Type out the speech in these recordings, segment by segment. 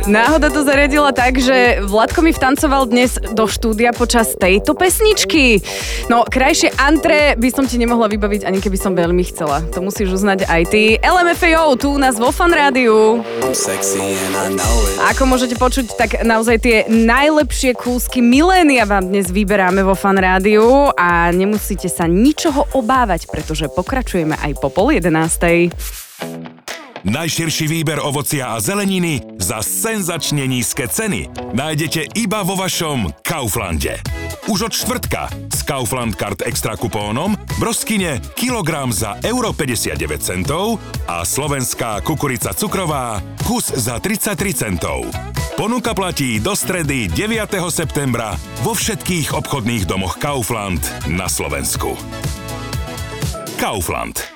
Náhoda to zariadila tak, že Vladko mi vtancoval dnes do štúdia počas tejto pesničky. No, krajšie antré by som ti nemohla vybaviť, ani keby som veľmi chcela. To musíš uznať aj ty. LMFAO, tu u nás vo Fan Rádiu. Ako môžete počuť, tak naozaj tie najlepšie kúsky milénia vám dnes vyberáme vo Fan Rádiu a nemusíte sa ničoho obávať, pretože pokračujeme aj po 10:30. Najširší výber ovocia a zeleniny za senzačne nízke ceny nájdete iba vo vašom Kauflande. Už od štvrtka s Kaufland Card Extra kupónom broskine kilogram za euro 59 centov a slovenská kukurica cukrová kus za 33 centov. Ponuka platí do stredy 9. septembra vo všetkých obchodných domoch Kaufland na Slovensku. Kaufland.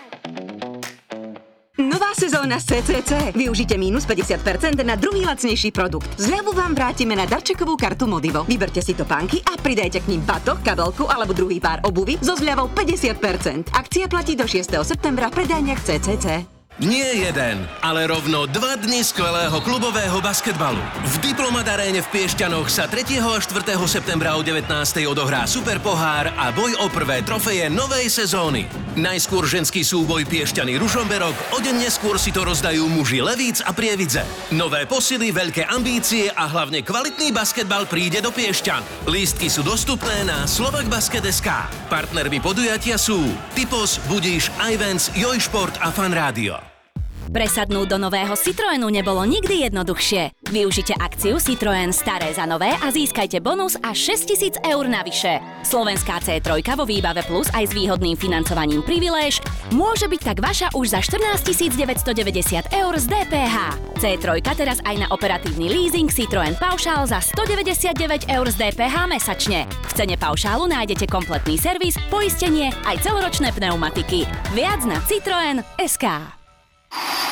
Nová sezóna z CCC. Využite mínus 50% na druhý lacnejší produkt. Zľavu vám vrátime na darčekovú kartu Modivo. Vyberte si topánky a pridajte k ním batoh, kabelku alebo druhý pár obuvy so zľavou 50%. Akcia platí do 6. septembra v predajniach CCC. Nie jeden, ale rovno 2 dni skvelého klubového basketbalu. V Diplomat Aréne v Piešťanoch sa 3. a 4. septembra o 19. odohrá Super pohár a boj o prvé trofeje novej sezóny. Najskôr ženský súboj Piešťany Ružomberok, o deň neskôr si to rozdajú muži Levíc a Prievidze. Nové posily, veľké ambície a hlavne kvalitný basketbal príde do Piešťan. Lístky sú dostupné na slovakbasket.sk. Partnermi podujatia sú Typos, Budiš, Ivens, Jojšport a Fan Rádio. Presadnúť do nového Citroenu nebolo nikdy jednoduchšie. Využite akciu Citroen staré za nové a získajte bonus až 6 000 eur navyše. Slovenská C3 vo výbave plus aj s výhodným financovaním Priviléž môže byť tak vaša už za 14 990 eur z DPH. C3 teraz aj na operatívny leasing Citroen Paušál za 199 eur z DPH mesačne. V cene paušálu nájdete kompletný servis, poistenie aj celoročné pneumatiky. Viac na Citroen.sk.